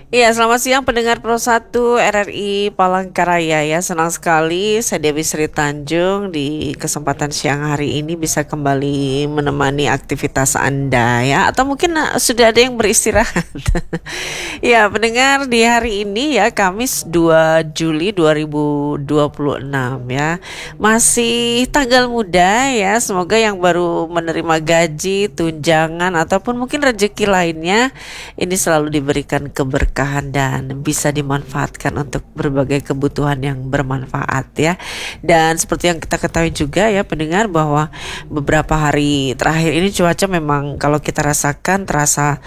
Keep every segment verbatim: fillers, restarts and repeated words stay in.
Iya, selamat siang pendengar Pro satu R R I Palangkaraya ya. Senang sekali saya Dewi Sri Tanjung di kesempatan siang hari ini bisa kembali menemani aktivitas Anda ya. Atau mungkin eh, sudah ada yang beristirahat. Ya, pendengar di hari ini ya Kamis dua Juli dua ribu dua puluh enam ya. Masih tanggal muda ya. Semoga yang baru menerima gaji, tunjangan ataupun mungkin rezeki lainnya ini selalu diberikan keberkahan dan bisa dimanfaatkan untuk berbagai kebutuhan yang bermanfaat ya. Dan seperti yang kita ketahui juga ya pendengar bahwa beberapa hari terakhir ini cuaca memang kalau kita rasakan terasa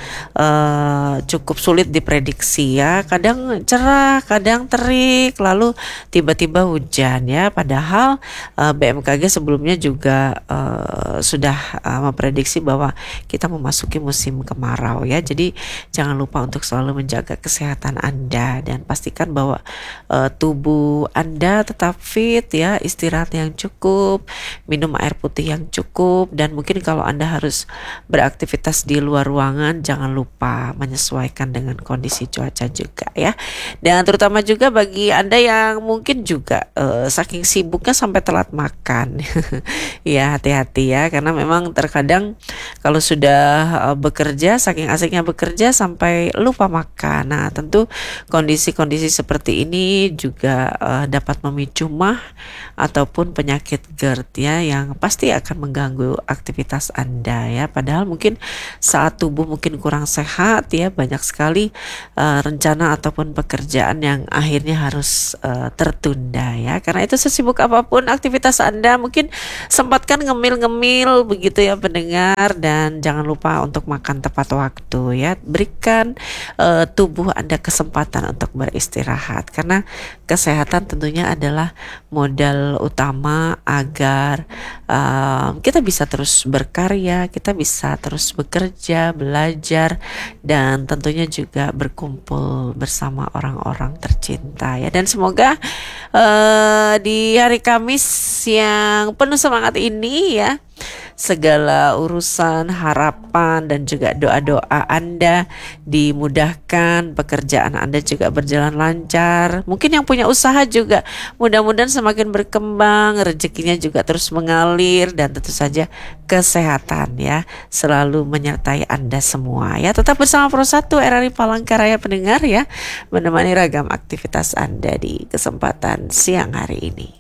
eh, cukup sulit diprediksi ya. Kadang cerah, kadang terik, lalu tiba-tiba hujan ya. Padahal eh, B M K G sebelumnya juga eh, sudah eh, memprediksi bahwa kita memasuki musim kemarau ya. Jadi jangan lupa untuk selalu menjaga kesehatan Anda dan pastikan bahwa uh, tubuh Anda tetap fit ya, istirahat yang cukup, minum air putih yang cukup, dan mungkin kalau Anda harus beraktivitas di luar ruangan jangan lupa menyesuaikan dengan kondisi cuaca juga ya. Dan terutama juga bagi Anda yang mungkin juga uh, saking sibuknya sampai telat makan. Ya, hati-hati ya karena memang terkadang kalau sudah uh, bekerja saking asiknya bekerja sampai lupa makan. Nah, tentu kondisi-kondisi seperti ini juga uh, dapat memicu mah ataupun penyakit GERD ya yang pasti akan mengganggu aktivitas Anda ya. Padahal mungkin saat tubuh mungkin kurang sehat ya banyak sekali uh, rencana ataupun pekerjaan yang akhirnya harus uh, tertunda ya. Karena itu sesibuk apapun aktivitas Anda mungkin sempatkan ngemil-ngemil begitu ya pendengar, dan jangan lupa untuk makan tepat waktu ya. Berikan uh, tubuh Anda kesempatan untuk beristirahat karena kesehatan tentunya adalah modal utama agar uh, kita bisa terus berkarya, kita bisa terus bekerja, belajar, dan tentunya juga berkumpul bersama orang-orang tercinta ya. Dan semoga uh, di hari Kamis yang penuh semangat ini ya, segala urusan, harapan, dan juga doa-doa Anda dimudahkan, pekerjaan Anda juga berjalan lancar. Mungkin yang punya usaha juga mudah-mudahan semakin berkembang, rezekinya juga terus mengalir, dan tentu saja kesehatan ya selalu menyertai Anda semua ya. Tetap bersama Pro satu R R I Palangkaraya pendengar ya, menemani ragam aktivitas Anda di kesempatan siang hari ini.